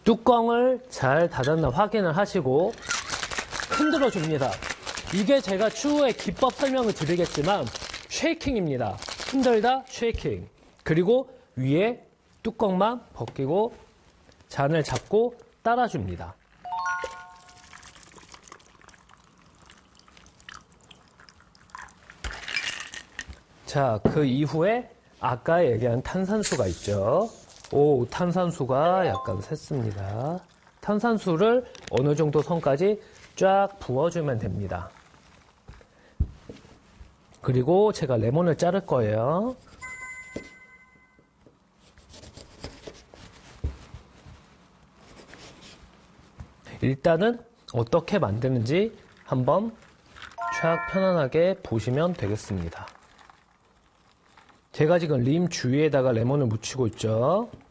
뚜껑을 잘 닫았나 확인을 하시고 흔들어 줍니다. 이게 제가 추후에 기법 설명을 드리겠지만 쉐이킹입니다. 흔들다 쉐이킹. 그리고 위에 뚜껑만 벗기고 잔을 잡고 따라줍니다. 자, 그 이후에 아까 얘기한 탄산수가 있죠. 오, 탄산수가 약간 샜습니다. 탄산수를 어느 정도 선까지 쫙 부어주면 됩니다. 그리고 제가 레몬을 자를 거예요. 일단은 어떻게 만드는지 한번 쫙 편안하게 보시면 되겠습니다. 제가 지금 림 주위에다가 레몬을 묻히고 있죠.